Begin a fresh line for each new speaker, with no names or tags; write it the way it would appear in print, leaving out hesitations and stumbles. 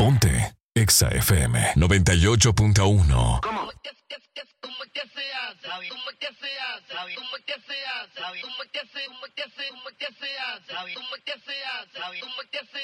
Ponte Exa FM 98.1.
¿Cómo es que se hace? ¿Cómo es que se hace? ¿Cómo es que se hace? ¿Cómo es que se hace? ¿Cómo es que se hace? ¿Cómo es que se hace? ¿Cómo es que se hace?